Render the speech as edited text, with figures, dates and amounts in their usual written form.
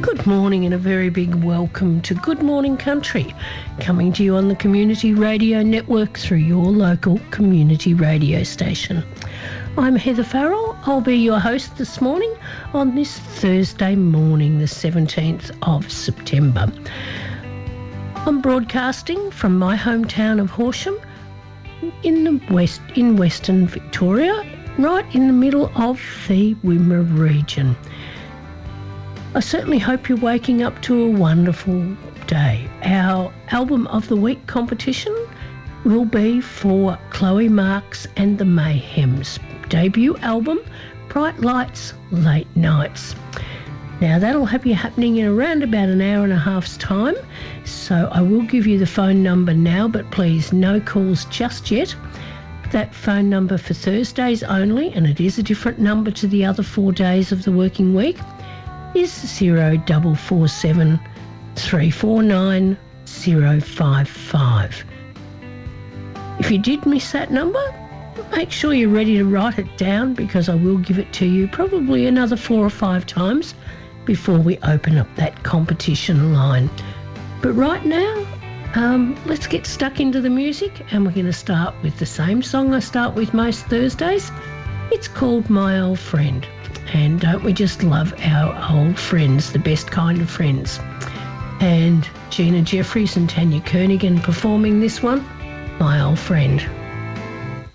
Good morning and a very big welcome to Good Morning Country, coming to you on the Community Radio Network through your local community radio station. I'm Heather Farrell. I'll be your host this morning on this Thursday morning, the 17th of September. I'm broadcasting from my hometown of Horsham in Western Victoria, right in the middle of the Wimmera region. I certainly hope you're waking up to a wonderful day. Our Album of the Week competition will be for Chloe Marks and the Mayhems' debut album, Bright Lights, Late Nights. Now that'll have you happening in around about an hour and a half's time, so I will give you the phone number now, but please no calls just yet. That phone number for Thursdays only, and it is a different number to the other 4 days of the working week, is 0447 349 055. If you did miss that number, make sure you're ready to write it down, because I will give it to you probably another 4 or 5 times before we open up that competition line. But right now, let's get stuck into the music, and we're going to start with the same song I start with most Thursdays. It's called My Old Friend. And don't we just love our old friends, the best kind of friends? And Gina Jeffries and Tanya Kernigan performing this one, My Old Friend.